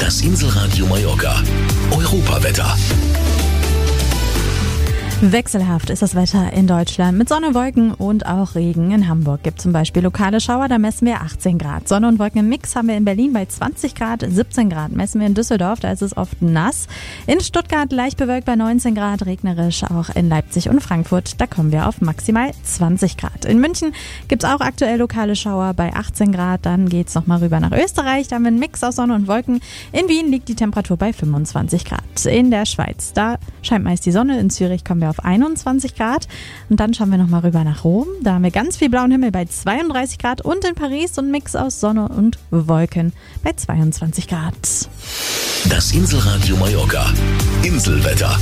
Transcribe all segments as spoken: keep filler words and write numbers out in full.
Das Inselradio Mallorca. Europawetter. Wechselhaft ist das Wetter in Deutschland mit Sonne, Wolken und auch Regen. In Hamburg gibt es zum Beispiel lokale Schauer, da messen wir achtzehn Grad. Sonne und Wolken im Mix haben wir in Berlin bei zwanzig Grad, siebzehn Grad messen wir in Düsseldorf, da ist es oft nass. In Stuttgart leicht bewölkt bei neunzehn Grad, regnerisch auch in Leipzig und Frankfurt, da kommen wir auf maximal zwanzig Grad. In München gibt es auch aktuell lokale Schauer bei achtzehn Grad, dann geht es nochmal rüber nach Österreich, da haben wir einen Mix aus Sonne und Wolken. In Wien liegt die Temperatur bei fünfundzwanzig Grad. In der Schweiz, da scheint meist die Sonne, in Zürich kommen wir auf einundzwanzig Grad. Und dann schauen wir nochmal rüber nach Rom. Da haben wir ganz viel blauen Himmel bei zweiunddreißig Grad und in Paris so ein Mix aus Sonne und Wolken bei zweiundzwanzig Grad. Das Inselradio Mallorca. Inselwetter.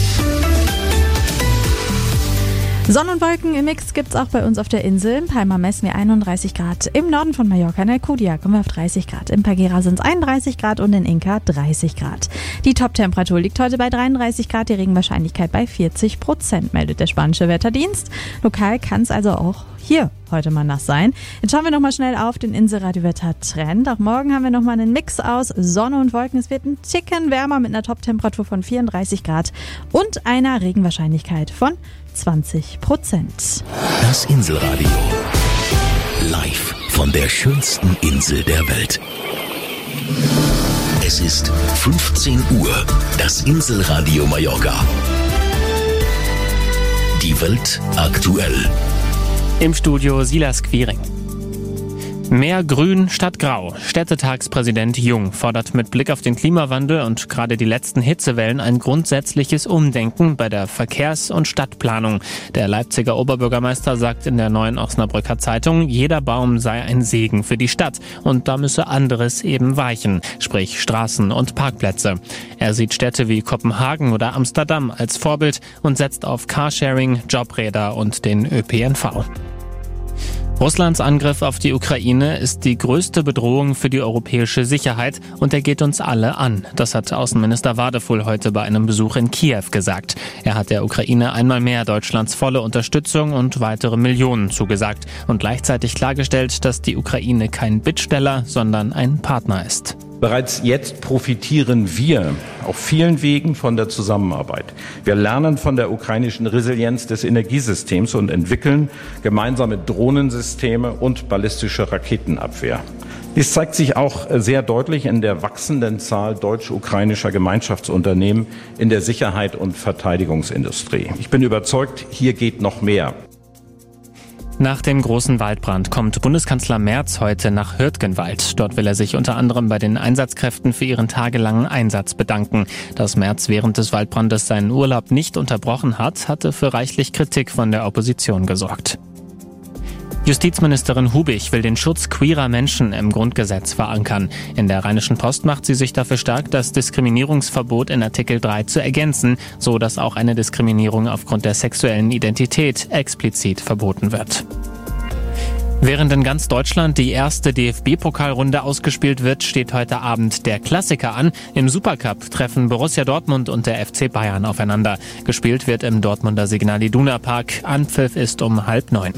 Sonne und Wolken im Mix gibt's auch bei uns auf der Insel. In Palma messen wir einunddreißig Grad. Im Norden von Mallorca, in Alcudia, kommen wir auf dreißig Grad. In Pagera sind es einunddreißig Grad und in Inca dreißig Grad. Die Top-Temperatur liegt heute bei dreiunddreißig Grad, die Regenwahrscheinlichkeit bei vierzig Prozent, meldet der spanische Wetterdienst. Lokal kann es also auch hier heute mal nass sein. Jetzt schauen wir nochmal schnell auf den Inselradio-Wetter-Trend. Auch morgen haben wir nochmal einen Mix aus Sonne und Wolken. Es wird ein Ticken wärmer mit einer Top-Temperatur von vierunddreißig Grad und einer Regenwahrscheinlichkeit von zwanzig Prozent. Das Inselradio. Live von der schönsten Insel der Welt. Es ist fünfzehn Uhr. Das Inselradio Mallorca. Die Welt aktuell. Im Studio Silas Quiring. Mehr Grün statt Grau. Städtetagspräsident Jung fordert mit Blick auf den Klimawandel und gerade die letzten Hitzewellen ein grundsätzliches Umdenken bei der Verkehrs- und Stadtplanung. Der Leipziger Oberbürgermeister sagt in der Neuen Osnabrücker Zeitung, jeder Baum sei ein Segen für die Stadt und da müsse anderes eben weichen, sprich Straßen und Parkplätze. Er sieht Städte wie Kopenhagen oder Amsterdam als Vorbild und setzt auf Carsharing, Jobräder und den Ö P N V. Russlands Angriff auf die Ukraine ist die größte Bedrohung für die europäische Sicherheit und er geht uns alle an. Das hat Außenminister Wadefull heute bei einem Besuch in Kiew gesagt. Er hat der Ukraine einmal mehr Deutschlands volle Unterstützung und weitere Millionen zugesagt und gleichzeitig klargestellt, dass die Ukraine kein Bittsteller, sondern ein Partner ist. Bereits jetzt profitieren wir auf vielen Wegen von der Zusammenarbeit. Wir lernen von der ukrainischen Resilienz des Energiesystems und entwickeln gemeinsame Drohnensysteme und ballistische Raketenabwehr. Dies zeigt sich auch sehr deutlich in der wachsenden Zahl deutsch-ukrainischer Gemeinschaftsunternehmen in der Sicherheit- und Verteidigungsindustrie. Ich bin überzeugt, hier geht noch mehr. Nach dem großen Waldbrand kommt Bundeskanzler Merz heute nach Hürtgenwald. Dort will er sich unter anderem bei den Einsatzkräften für ihren tagelangen Einsatz bedanken. Dass Merz während des Waldbrandes seinen Urlaub nicht unterbrochen hat, hatte für reichlich Kritik von der Opposition gesorgt. Justizministerin Hubich will den Schutz queerer Menschen im Grundgesetz verankern. In der Rheinischen Post macht sie sich dafür stark, das Diskriminierungsverbot in Artikel drei zu ergänzen, so dass auch eine Diskriminierung aufgrund der sexuellen Identität explizit verboten wird. Während in ganz Deutschland die erste D F B-Pokalrunde ausgespielt wird, steht heute Abend der Klassiker an. Im Supercup treffen Borussia Dortmund und der F C Bayern aufeinander. Gespielt wird im Dortmunder Signal Iduna Park. Anpfiff ist um halb neun.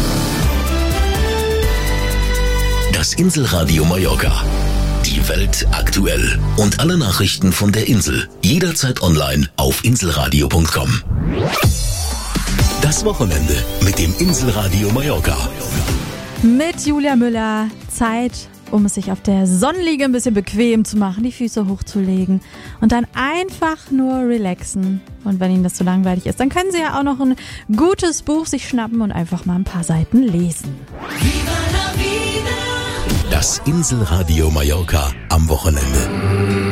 Das Inselradio Mallorca. Die Welt aktuell. Und alle Nachrichten von der Insel. Jederzeit online auf inselradio punkt com. Das Wochenende mit dem Inselradio Mallorca. Mit Julia Müller. Zeit, um es sich auf der Sonnenliege ein bisschen bequem zu machen, die Füße hochzulegen und dann einfach nur relaxen. Und wenn Ihnen das zu langweilig ist, dann können Sie ja auch noch ein gutes Buch sich schnappen und einfach mal ein paar Seiten lesen. Das Inselradio Mallorca am Wochenende.